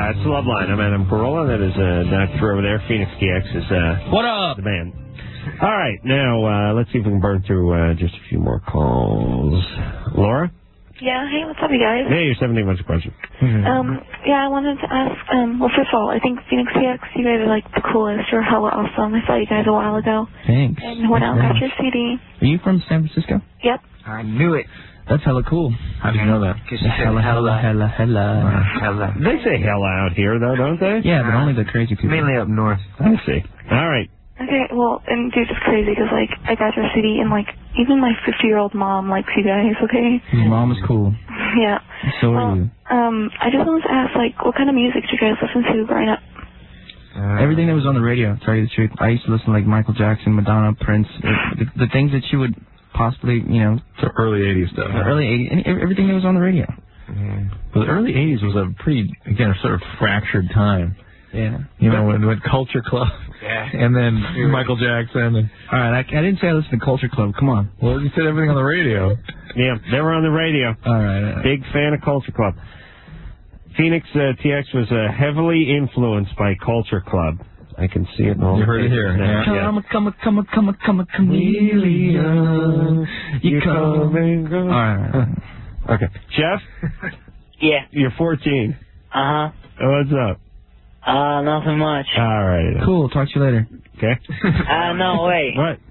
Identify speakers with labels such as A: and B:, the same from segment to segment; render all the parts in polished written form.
A: It's the Love Line. I'm Adam Carolla. That is Dr. over there. Phoenix TX is
B: what up?
A: The band. All right, now let's see if we can burn through just a few more calls. Laura?
C: Yeah, hey, what's up, you guys?
A: Hey, you're 17. What's your question?
C: Yeah, I wanted to ask, well, first of all, I think Phoenix TX, you guys are, like, the coolest. You're hella awesome. I saw you guys a while ago.
B: Thanks.
C: And when I got your CD.
B: Are you from San Francisco?
C: Yep.
D: I knew it.
B: That's hella cool.
D: How do you know that?
B: Because hella.
A: They say hella out here, though, don't they?
B: Yeah, but only the crazy people.
D: Mainly up north.
A: I see. All right.
C: Okay, well, and dude, it's crazy because, like, I got your CD and, like, even my 50-year-old mom likes you guys, okay?
B: His mom is cool.
C: Yeah.
B: So are you.
C: I just wanted to ask, like, what kind of music did you guys listen to growing up?
B: Everything that was on the radio, to tell you the truth. I used to listen to, like, Michael Jackson, Madonna, Prince, the things that you would possibly, you know...
E: The early 80s stuff.
B: The early 80s, everything that was on the radio.
E: Well, the early 80s was a pretty, again, a sort of fractured time.
B: Yeah.
E: You know, when Culture Club, and then Michael Jackson. And,
B: all right, I didn't say I listened to Culture Club. Come on.
E: Well, you said everything on the radio.
A: Yeah, they were on the radio.
B: All right.
A: Big fan of Culture Club. Phoenix TX was heavily influenced by Culture Club. I can see it all.
E: You heard it here.
B: Yeah. Come a chameleon. You come and go. All right.
A: Okay. Jeff?
F: Yeah.
A: You're 14.
F: Uh-huh.
A: What's up?
F: Nothing much.
A: All right.
B: Cool. Talk to you later.
A: Okay.
F: No, wait.
A: What?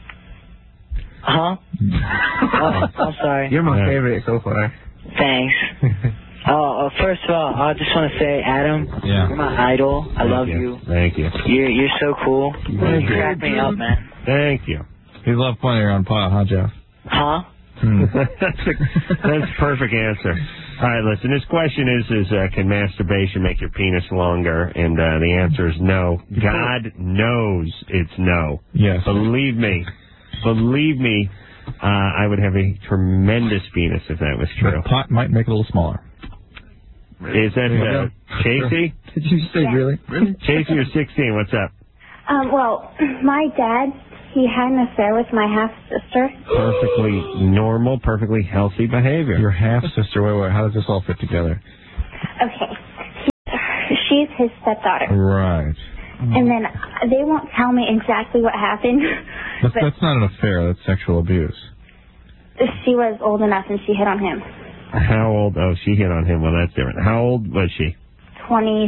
F: Huh? Oh, I'm sorry.
D: You're my favorite so far.
F: Thanks. First of all, I just want to say, Adam, you're my idol. I love you.
A: Thank you.
F: You're so cool. You crack me up, man.
A: Thank you.
E: He's a lot funnier on pot, huh, Jeff?
F: Huh?
A: That's a perfect answer. All right, listen, this question is can masturbation make your penis longer? And the answer is no. God knows it's no.
E: Yes.
A: Believe me, I would have a tremendous penis if that was true.
E: But pot might make it a little smaller.
A: Is that Chasey?
B: Did you say really?
A: Chasey, you're 16. What's up?
G: Well, my dad, he had an affair with my half-sister.
A: Perfectly normal, perfectly healthy behavior.
E: Your half-sister, wait, how does this all fit together?
G: Okay. She's his stepdaughter.
E: Right.
G: And then they won't tell me exactly what happened.
E: That's not an affair, that's sexual abuse.
G: She was old enough and she hit on him.
A: How old? Oh, she hit on him. Well, that's different. How old was she?
G: 20.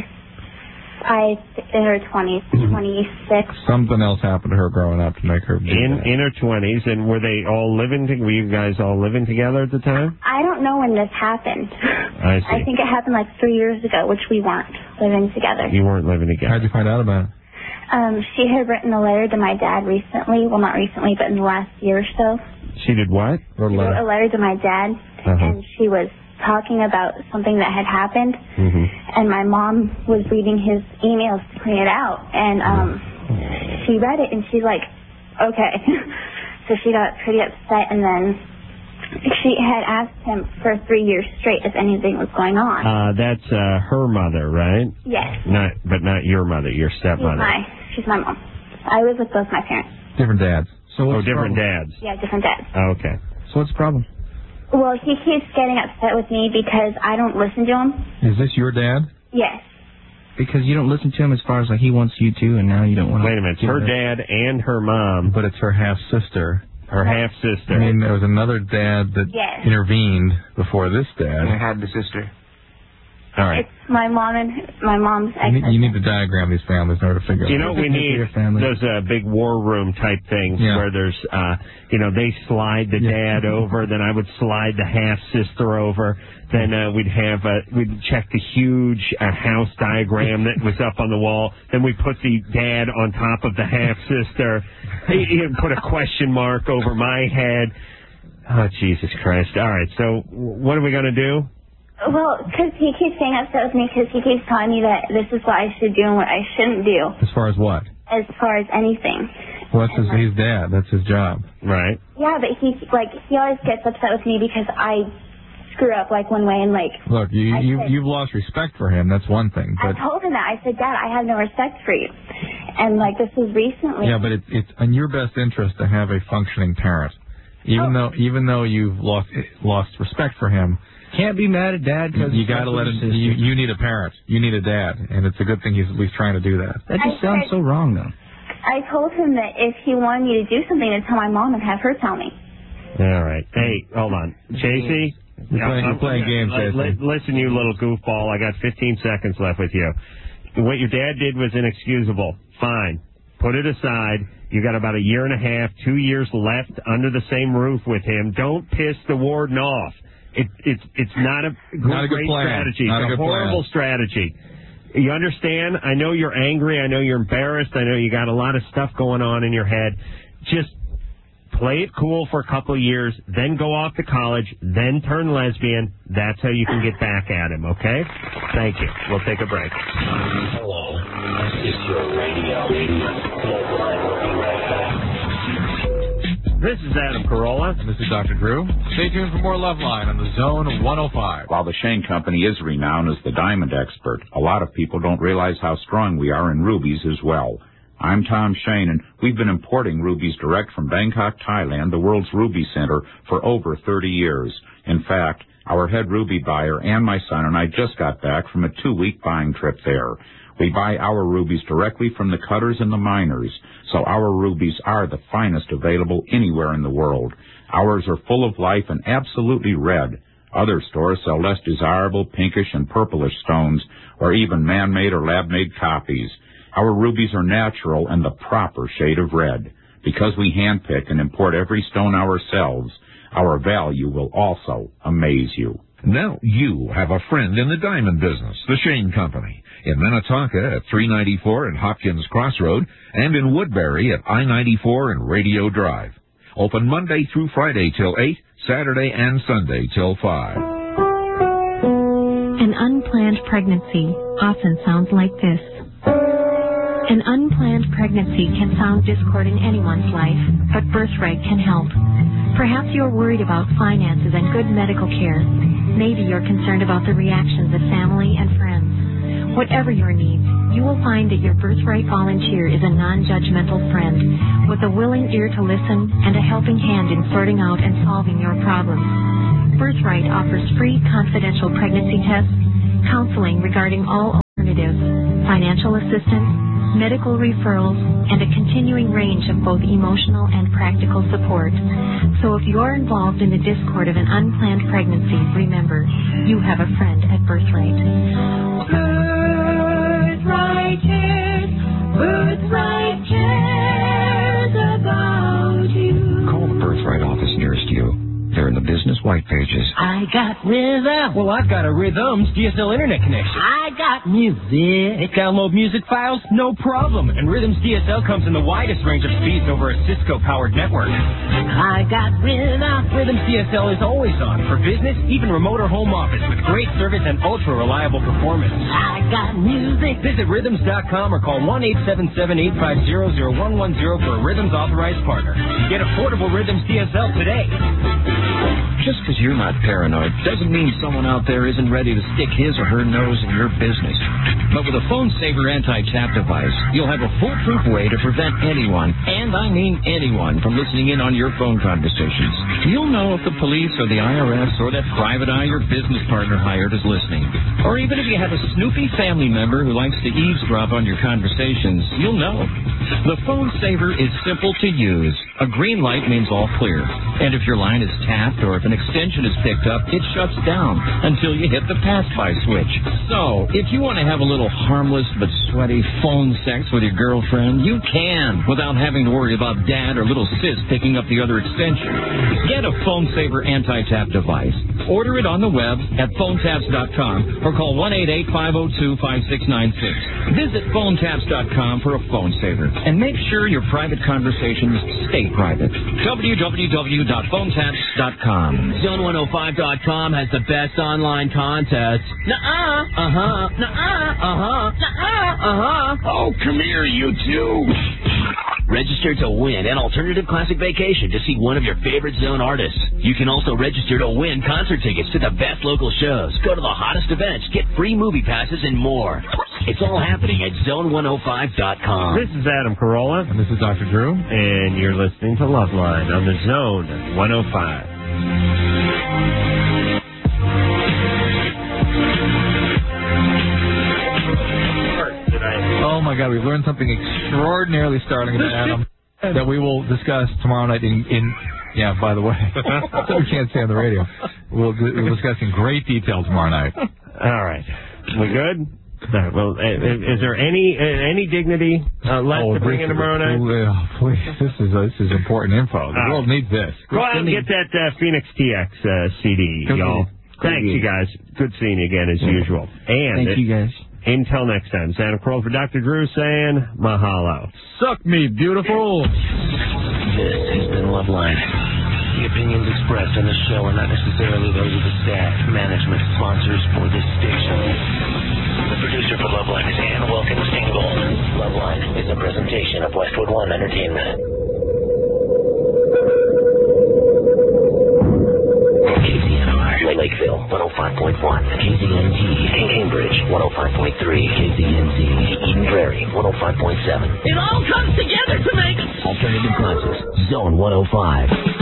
G: In her 20s, 26.
E: Something else happened to her growing up to make her...
A: In her 20s, and were they all living... Were you guys all living together at the time?
G: I don't know when this happened.
A: I see.
G: I think it happened like 3 years ago, which we weren't living together.
A: You weren't living together.
E: How'd you find out about it?
G: She had written a letter to my dad recently. Well, not recently, but in the last year or so.
A: She did what?
G: She wrote a letter to my dad, and she was talking about something that had happened, and my mom was reading his emails to clean it out, and she read it, and she's like, okay. So she got pretty upset, and then she had asked him for 3 years straight if anything was going on.
A: That's her mother, right?
G: Yes.
A: But not your mother, your stepmother.
G: She's my mom. I was with both my parents.
E: Different dads.
A: So different dads.
G: Yeah, different dads.
A: Okay.
B: So what's the problem?
G: Well, he keeps getting upset with me because I don't listen to him.
E: Is this your dad?
G: Yes.
B: Because you don't listen to him as far as like he wants you to, and now you don't want to...
A: Wait a minute. It's her dad and her mom.
E: But it's her half-sister.
A: Her half-sister.
E: I mean, there was another dad that intervened before this dad.
D: I had the sister.
A: All right.
G: It's my mom and my mom's ex-husband.
E: You need to diagram these families in order to figure out.
A: You know what we need? Those big war room type things where there's, they slide the dad over, then I would slide the half-sister over, then we'd check the huge house diagram that was up on the wall, then we put the dad on top of the half-sister, put a question mark over my head. Oh, Jesus Christ. All right, so what are we going to do?
G: Well, because he keeps saying upset with me because he keeps telling me that this is what I should do and what I shouldn't do.
E: As far as what?
G: As far as anything.
E: Well, that's his dad. That's his job.
A: Right.
G: Yeah, but he always gets upset with me because I screw up one way and
E: Look, you've lost respect for him. That's one thing. But
G: I told him that. I said, Dad, I have no respect for you. And this was recently.
E: Yeah, but it's in your best interest to have a functioning parent. Even though you've lost respect for him,
H: Can't be mad at Dad because
E: you got to let him. You need a parent. You need a dad, and it's a good thing he's at least trying to do that.
B: That just sounds so wrong, though.
G: I told him that if he wanted me to do something, to tell my mom and have her tell me.
A: All right. Hey, hold on. Chasey?
E: You're playing games, Chasey.
A: Listen, you little goofball. I got 15 seconds left with you. What your dad did was inexcusable. Fine. Put it aside. You got about 1.5 years, 2 years left under the same roof with him. Don't piss the warden off. It's not a great strategy. It's a horrible strategy. You understand? I know you're angry. I know you're embarrassed. I know you got a lot of stuff going on in your head. Just play it cool for a couple of years, then go off to college, then turn lesbian. That's how you can get back at him, okay? Thank you. We'll take a break.
I: Hello. This is your radio. We'll be right back.
A: This is Adam Carolla.
E: And this is Dr. Drew. Stay tuned for more Loveline on the Zone 105.
J: While the Shane Company is renowned as the diamond expert, a lot of people don't realize how strong we are in rubies as well. I'm Tom Shane, and we've been importing rubies direct from Bangkok, Thailand, the world's ruby center, for over 30 years. In fact, our head ruby buyer and my son and I just got back from a 2-week buying trip there. We buy our rubies directly from the cutters and the miners, so our rubies are the finest available anywhere in the world. Ours are full of life and absolutely red. Other stores sell less desirable pinkish and purplish stones, or even man-made or lab-made copies. Our rubies are natural and the proper shade of red. Because we handpick and import every stone ourselves, our value will also amaze you.
K: Now you have a friend in the diamond business, the Shane Company, in Minnetonka at 394 and Hopkins Crossroad, and in Woodbury at I-94 and Radio Drive. Open Monday through Friday till 8, Saturday and Sunday till 5.
L: An unplanned pregnancy often sounds like this. An unplanned pregnancy can sound discord in anyone's life, but Birthright can help. Perhaps you're worried about finances and good medical care. Maybe you're concerned about the reactions of family and friends. Whatever your needs, you will find that your Birthright volunteer is a non-judgmental friend with a willing ear to listen and a helping hand in sorting out and solving your problems. Birthright offers free confidential pregnancy tests, counseling regarding all alternatives, financial assistance, medical referrals, and a continuing range of both emotional and practical support. So if you're involved in the discord of an unplanned pregnancy, remember, you have a friend at Birthright. Birthright cares. Birthright cares about you.
M: Call the Birthright office nearest you. They're in the business white pages.
N: I got rhythm.
H: Well, I've got a Rhythms DSL internet connection.
N: I got music.
H: Download music files? No problem. And Rhythms DSL comes in the widest range of speeds over a Cisco-powered network.
N: I got rhythm.
H: Rhythms DSL is always on for business, even remote or home office, with great service and ultra-reliable performance.
N: I got music.
H: Visit rhythms.com or call 1-877-850-0110 for a Rhythms authorized partner. Get affordable Rhythms DSL today.
M: Just because you're not paranoid doesn't mean someone out there isn't ready to stick his or her nose in your business. But with a Phone Saver anti-tap device, you'll have a foolproof way to prevent anyone, and I mean anyone, from listening in on your phone conversations. You'll know if the police or the IRS or that private eye your business partner hired is listening. Or even if you have a snoopy family member who likes to eavesdrop on your conversations, you'll know. The Phone Saver is simple to use. A green light means all clear. And if your line is tapped or if an extension is picked up, it shuts down until you hit the pass-by switch. So, if you want to have a little harmless but sweaty phone sex with your girlfriend, you can, without having to worry about dad or little sis picking up the other extension. Get a Phone Saver anti-tap device. Order it on the web at phonetaps.com or call 1-888-502-5696. Visit phonetaps.com for a Phone Saver. And make sure your private conversations stay private. www.phonetaps.com.
O: Zone105.com has the best online contest. Nuh-uh. Uh-huh. Nuh-uh. Uh-huh. Nuh-uh. Uh-huh.
I: Oh, come here, you two.
O: Register to win an alternative classic vacation to see one of your favorite Zone artists. You can also register to win concert tickets to the best local shows, go to the hottest events, get free movie passes, and more. It's all happening at Zone105.com.
A: This is Adam Carolla.
E: And this is Dr. Drew.
A: And you're listening to Loveline on the Zone 105.
E: my God, we've learned something extraordinarily startling about Adam that we will discuss tomorrow night yeah, by the way, so we can't say on the radio. We'll discuss in great detail tomorrow night.
A: All right. We good? Well, is there any dignity left to bring in tomorrow night?
E: Please, this is important info. The world needs this.
A: Go out and get that Phoenix TX CD, y'all. Thanks, you guys. Good seeing you again, as usual. And
B: thank you, guys.
A: Until next time, Santa Crow for Dr. Drew saying mahalo.
E: Suck me, beautiful.
I: This has been Loveline. The opinions expressed on this show are not necessarily those of the staff, management, sponsors, or this station. The producer for Loveline is Ann Wilkins Ingold. Loveline is a presentation of Westwood One Entertainment. KCNR, Lakeville, 105.1. KZNT, Cambridge, 105.3. KZNZ, Eden Prairie, 105.7.
N: It all comes together to make
I: Alternative Classics, Zone 105.